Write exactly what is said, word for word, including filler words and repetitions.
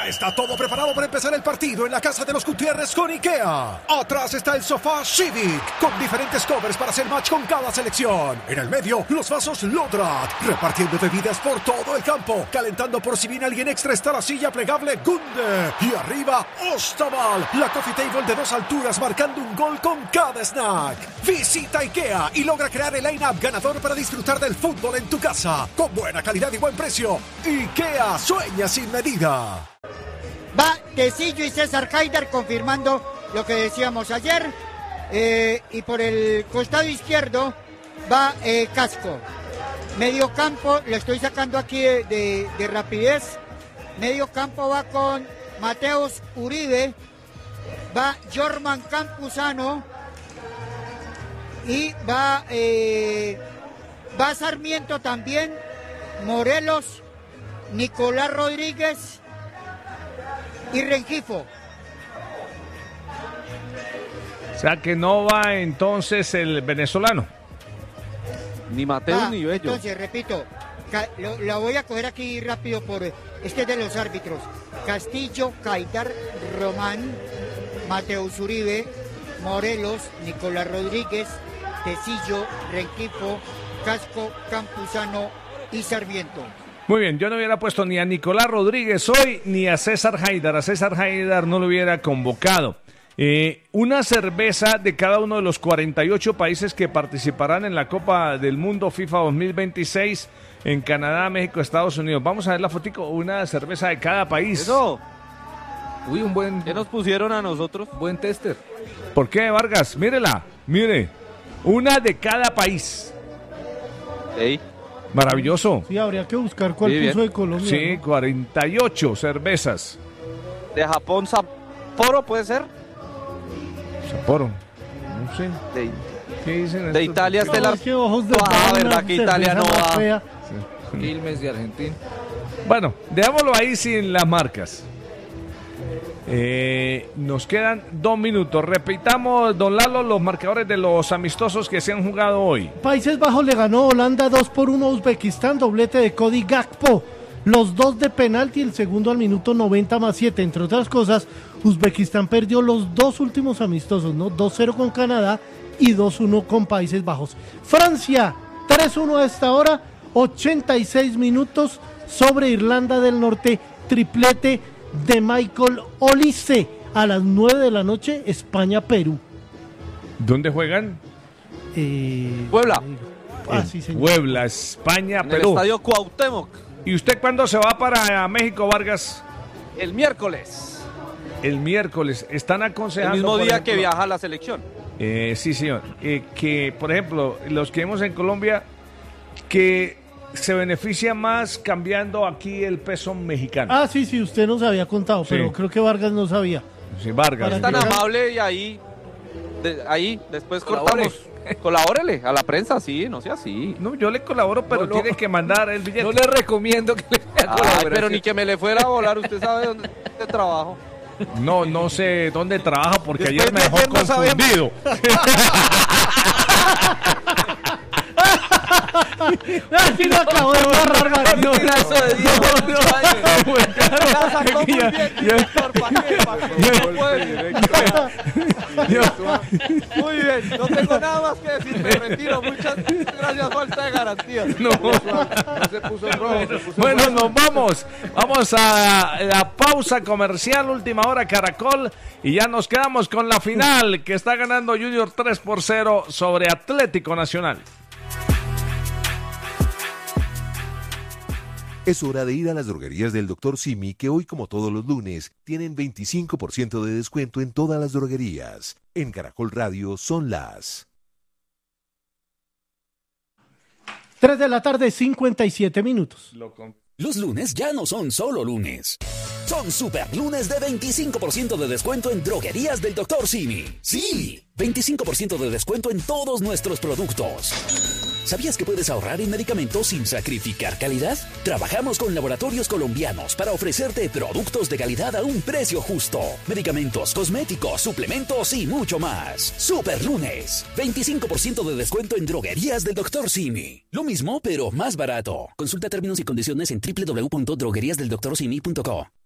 Ya está todo preparado para empezar el partido en la casa de los Gutiérrez con IKEA. Atrás está el sofá Civic, con diferentes covers para hacer match con cada selección. En el medio, los vasos Lodrat, repartiendo bebidas por todo el campo. Calentando por si viene alguien extra está la silla plegable Gunde. Y arriba, Ostaval, la coffee table de dos alturas marcando un gol con cada snack. Visita IKEA y logra crear el line-up ganador para disfrutar del fútbol en tu casa. Con buena calidad y buen precio. IKEA, sueña sin medida. Va Tecillo y César Haidar confirmando lo que decíamos ayer. Eh, y por el costado izquierdo va eh, Casco. Medio campo, lo estoy sacando aquí de, de, de rapidez. Medio campo va con Mateus Uribe. Va Jorman Campuzano. Y va, eh, va Sarmiento también. Morelos, Nicolás Rodríguez y Rengifo. O sea que no va entonces el venezolano. Ni Mateo Va, ni Bello. Entonces, repito, ca- lo, la voy a coger aquí rápido por este de los árbitros. Castillo, Haidar, Román, Mateus Uribe, Morelos, Nicolás Rodríguez, Tecillo, Rengifo, Casco, Campuzano y Sarmiento. Muy bien, yo no hubiera puesto ni a Nicolás Rodríguez hoy ni a César Haidar. A César Haidar no lo hubiera convocado. Eh, una cerveza de cada uno de los cuarenta y ocho países que participarán en la Copa del Mundo FIFA dos mil veintiséis en Canadá, México, Estados Unidos. Vamos a ver la fotico, una cerveza de cada país. Eso. Uy, un buen, ¿Qué nos pusieron a nosotros? buen tester. ¿Por qué, Vargas? Mírela, mire, una de cada país. Ey. Maravilloso. Sí, habría que buscar cuál Sí, puso bien. de Colombia. Sí, ¿no? cuarenta y ocho cervezas. De Japón, Sapporo, ¿puede ser? Sapporo. No sé. De, ¿Qué dicen de estos? Italia, No, Estela. es que ojos de Ah, Pau, verdad una que Italia no cerveza más va. fea. Quilmes de Argentina. Bueno, dejémoslo ahí sin las marcas. Eh, nos quedan dos minutos. Repitamos, don Lalo, los marcadores de los amistosos que se han jugado hoy. Países Bajos le ganó Holanda dos por uno a Uzbekistán, doblete de Cody Gakpo. Los dos de penalti, el segundo al minuto noventa más siete. Entre otras cosas, Uzbekistán perdió los dos últimos amistosos, ¿no? dos cero con Canadá y dos uno con Países Bajos. Francia, tres uno a esta hora, ochenta y seis minutos sobre Irlanda del Norte, triplete de Michael Olise. A las nueve de la noche, España-Perú. ¿Dónde juegan? Eh, Puebla. Ah, En sí, señor. Puebla, España, En el Perú. estadio Cuauhtémoc. ¿Y usted cuándo se va para México, Vargas? El miércoles. El miércoles. Están El aconsejando. mismo por día ejemplo, que viaja la selección. Eh, sí, señor. Eh, que, por ejemplo, los que vemos en Colombia, que se beneficia más cambiando aquí el peso mexicano. Ah, sí, sí, usted nos había contado, Sí. pero creo que Vargas no sabía. Sí, Vargas. Para Es tan Yo- amable y ahí, de- ahí después Colabore. cortamos. Colabórele a la prensa, sí, no sea así. No, yo le colaboro, pero No, no. tiene que mandar el billete. No le recomiendo que le haga Ay, colaboración. pero ni que me le fuera a volar, usted sabe dónde dónde trabajo. No, no sé dónde trabaja porque Después ayer me de dejó ayer no sabemos. confundido. Así lo acabó de borrar, Vargas. Un brazo de Dios. La sacó muy Ya, bien, ya. director, ¿pa' qué? ¿Pa' qué? No puede. Muy bien, no tengo nada más que decir, me retiro. Muchas gracias, falta de garantía. No. No se puso en rojo, se puso en Bueno, rojo. nos vamos. Vamos a la pausa comercial, última hora Caracol. Y ya nos quedamos con la final que está ganando Junior tres por cero sobre Atlético Nacional. Es hora de ir a las droguerías del doctor Simi, que hoy, como todos los lunes, tienen veinticinco por ciento de descuento en todas las droguerías. En Caracol Radio son las... tres de la tarde, cincuenta y siete minutos. Los lunes ya no son solo lunes. Son super lunes de veinticinco por ciento de descuento en droguerías del doctor Simi. Sí, veinticinco por ciento de descuento en todos nuestros productos. ¿Sabías que puedes ahorrar en medicamentos sin sacrificar calidad? Trabajamos con laboratorios colombianos para ofrecerte productos de calidad a un precio justo. Medicamentos, cosméticos, suplementos y mucho más. Super lunes. veinticinco por ciento de descuento en droguerías del doctor Simi. Lo mismo, pero más barato. Consulta términos y condiciones en doble u doble u doble u punto droguerías del doctor simi punto co.